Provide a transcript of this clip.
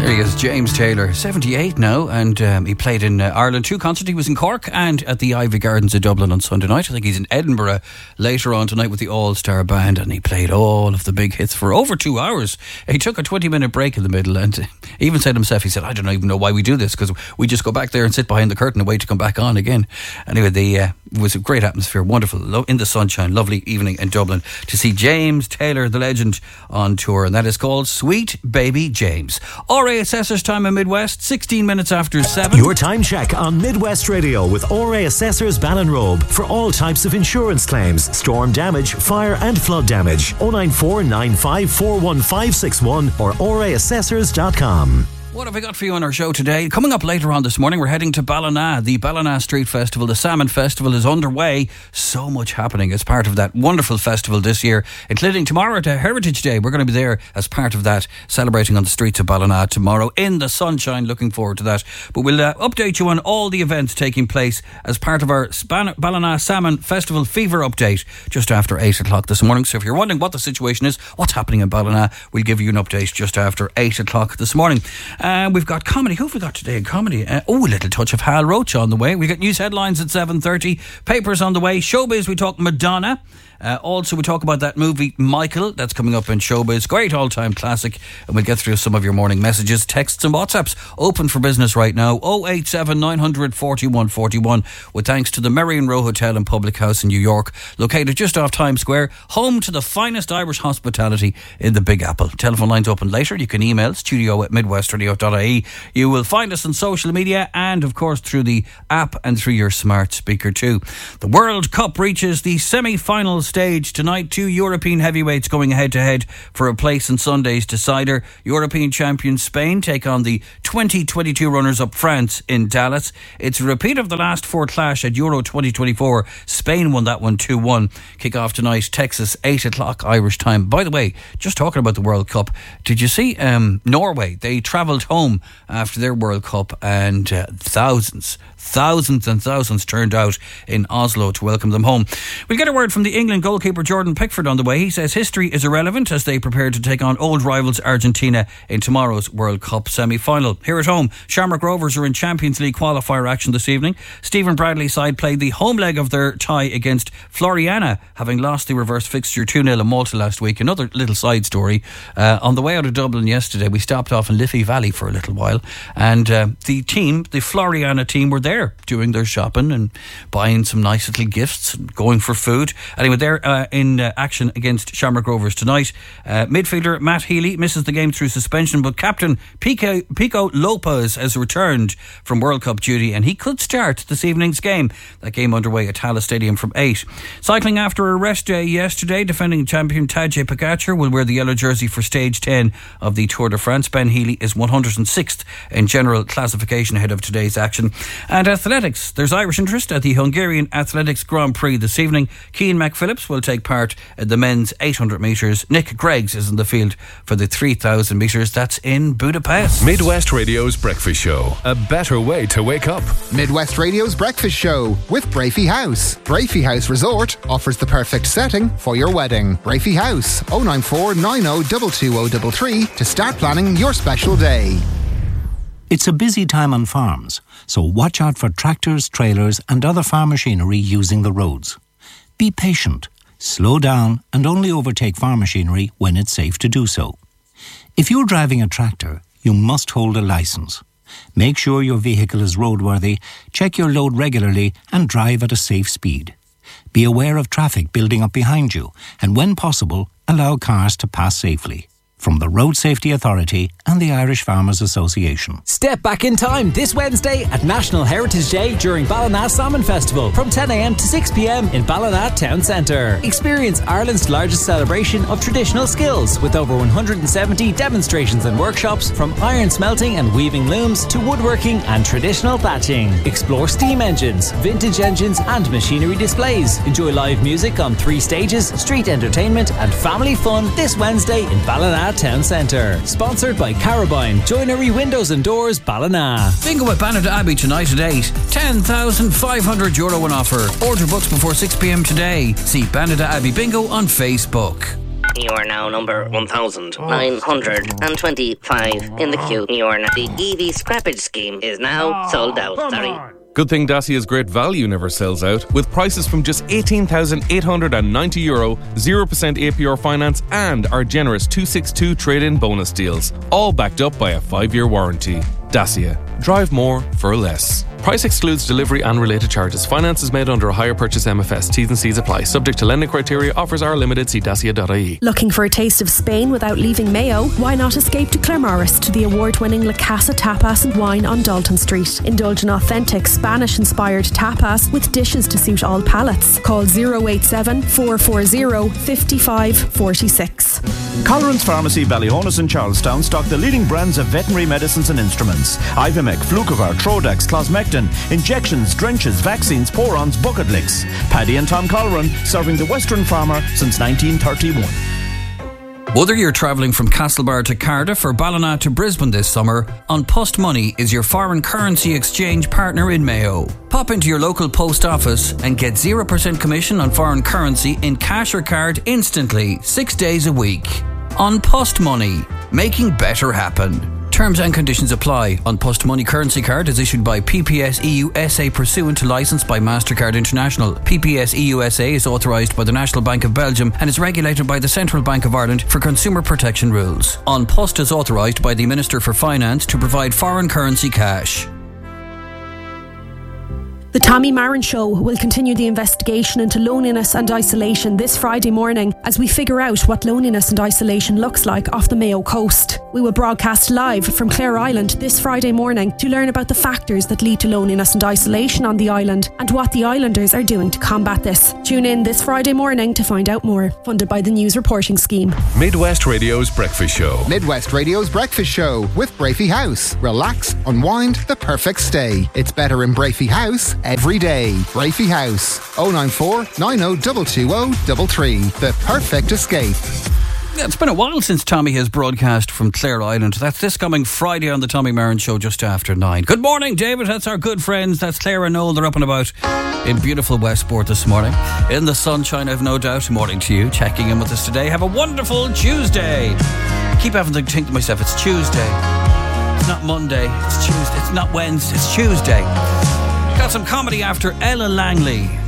There he is, James Taylor, 78 now, and he played in Ireland 2 concerts. He was in Cork and at the Ivy Gardens of Dublin on Sunday night. I think he's in Edinburgh later on tonight with the All-Star Band, and he played all of the big hits for over 2 hours. He took a 20-minute break in the middle, and he even said himself, he said, I don't even know why we do this, because we just go back there and sit behind the curtain and wait to come back on again. Anyway, it was a great atmosphere, wonderful, in the sunshine, lovely evening in Dublin to see James Taylor, the legend, on tour, and that is called Sweet Baby James. RA Assessors time in Midwest, 16 minutes after 7. Your time check on Midwest Radio with RA Assessors Ballinrobe for all types of insurance claims, storm damage, fire and flood damage. 094 95 41561 or raassessors.com. What have I got for you on our show today? Coming up later on this morning, we're heading to Ballina. The Ballina Street Festival, the Salmon Festival is underway. So much happening as part of that wonderful festival this year, including tomorrow at Heritage Day. We're going to be there as part of that, celebrating on the streets of Ballina tomorrow in the sunshine. Looking forward to that. But we'll update you on all the events taking place as part of our Ballina Salmon Festival Fever update just after 8 o'clock this morning. So if you're wondering what the situation is, what's happening in Ballina, we'll give you an update just after 8 o'clock this morning. We've got comedy. Who have we got today in comedy? A little touch of Hal Roach on the way. We got news headlines at 7:30. Papers on the way. Showbiz, we talk Madonna. Also, we talk about that movie Michael that's coming up in Showbiz. Great all-time classic. And we'll get through some of your morning messages, texts and WhatsApps. Open for business right now. 087 900 4141. With thanks to the Merrion Row Hotel and Public House in New York, located just off Times Square, home to the finest Irish hospitality in the Big Apple. Telephone lines open later. You can email studio@midwestradio.ie. You will find us on social media and, of course, through the app and through your smart speaker too. The World Cup reaches the semi-final stage tonight. 2 European heavyweights going head-to-head for a place in Sunday's decider. European champions Spain take on the 2022 runners-up France in Dallas. It's a repeat of the last 4 clash at Euro 2024. Spain won that one 2-1. Kick-off tonight, Texas, 8 o'clock Irish time. By the way, just talking about the World Cup, did you see Norway? They travelled home after their World Cup, and thousands and thousands turned out in Oslo to welcome them home. We'll get a word from the England goalkeeper Jordan Pickford on the way. He says history is irrelevant as they prepare to take on old rivals Argentina in tomorrow's World Cup semi-final. Here at home, Shamrock Rovers are in Champions League qualifier action this evening. Stephen Bradley's side played the home leg of their tie against Floriana, having lost the reverse fixture 2-0 in Malta last week. Another little side story. On the way out of Dublin yesterday, we stopped off in Liffey Valley for a little while, and the Floriana team were there doing their shopping and buying some nice little gifts and going for food. Anyway, they're in action against Shamrock Rovers tonight. Midfielder Matt Healy misses the game through suspension, but captain Pico Lopez has returned from World Cup duty and he could start this evening's game. That game underway at Tallaght Stadium from 8. Cycling after a rest day yesterday, defending champion Tadej Pogacar will wear the yellow jersey for stage 10 of the Tour de France. Ben Healy is 106th in general classification ahead of today's action. And athletics, there's Irish interest at the Hungarian Athletics Grand Prix this evening. Cian McPhillips will take part in the men's 800 metres. Nick Greggs is in the field for the 3,000 metres. That's in Budapest. Midwest Radio's Breakfast Show. A better way to wake up. Midwest Radio's Breakfast Show with Brafey House. Brafey House Resort offers the perfect setting for your wedding. Brafey House, 094 90 22033 to start planning your special day. It's a busy time on farms, so watch out for tractors, trailers and other farm machinery using the roads. Be patient, slow down and only overtake farm machinery when it's safe to do so. If you're driving a tractor, you must hold a licence. Make sure your vehicle is roadworthy, check your load regularly and drive at a safe speed. Be aware of traffic building up behind you and when possible, allow cars to pass safely. From the Road Safety Authority and the Irish Farmers Association. Step back in time this Wednesday at National Heritage Day during Ballina Salmon Festival from 10 a.m. to 6 p.m. in Ballina Town Centre. Experience Ireland's largest celebration of traditional skills with over 170 demonstrations and workshops from iron smelting and weaving looms to woodworking and traditional thatching. Explore steam engines, vintage engines and machinery displays. Enjoy live music on 3 stages, street entertainment and family fun this Wednesday in Ballina Town Centre. Sponsored by Carabine, Joinery Windows and Doors, Ballina. Bingo at Bannock Abbey tonight at 8. €10,500 on offer. Order books before 6 p.m. today. See Bannock Abbey Bingo on Facebook. You are now number 1,925 in the queue. You are now. The EV scrappage scheme is now sold out. Sorry. Good thing Dacia's great value never sells out, with prices from just €18,890, 0% APR finance and our generous 262 trade-in bonus deals, all backed up by a 5-year warranty. Dacia. Drive more for less. Price excludes delivery and related charges. Finance is made under a hire purchase MFS. T's and C's apply. Subject to lending criteria. Offers are limited. See dacia.ie. Looking for a taste of Spain without leaving Mayo? Why not escape to Claremorris to the award-winning La Casa Tapas and Wine on Dalton Street. Indulge in authentic Spanish-inspired tapas with dishes to suit all palates. Call 087 440 5546. Colleran's Pharmacy, Ballyhonus and Charlestown stock the leading brands of veterinary medicines and instruments. Ivimec, Flucovar, Trodax, Closmectin, injections, drenches, vaccines, porons, bucket licks. Paddy and Tom Colleran, serving the Western farmer since 1931. Whether you're travelling from Castlebar to Cardiff or Ballina to Brisbane this summer, An Post Money is your foreign currency exchange partner in Mayo. Pop into your local post office and get 0% commission on foreign currency in cash or card instantly, 6 days a week. An Post Money, making better happen. Terms and conditions apply. An Post Money currency card is issued by PPS EU SA pursuant to licence by MasterCard International. PPS EU SA is authorised by the National Bank of Belgium and is regulated by the Central Bank of Ireland for consumer protection rules. An Post is authorised by the Minister for Finance to provide foreign currency cash. The Tommy Marin Show will continue the investigation into loneliness and isolation this Friday morning as we figure out what loneliness and isolation looks like off the Mayo coast. We will broadcast live from Clare Island this Friday morning to learn about the factors that lead to loneliness and isolation on the island and what the islanders are doing to combat this. Tune in this Friday morning to find out more. Funded by the News Reporting Scheme. Midwest Radio's Breakfast Show. Midwest Radio's Breakfast Show with Brafey House. Relax, unwind, the perfect stay. It's better in Brafey House every day. Brafey House, 094 90 220 the perfect escape. Yeah, it's been a while since Tommy has broadcast from Clare Island. That's this coming Friday on the Tommy Marin Show just after 9. Good morning, David. That's our good friends. That's Claire and Noel. They're up and about in beautiful Westport this morning. In the sunshine, I've no doubt. Morning to you. Checking in with us today. Have a wonderful Tuesday. I keep having to think to myself, it's Tuesday. It's not Monday. It's Tuesday. It's not Wednesday. It's Tuesday. Got some comedy after Ella Langley.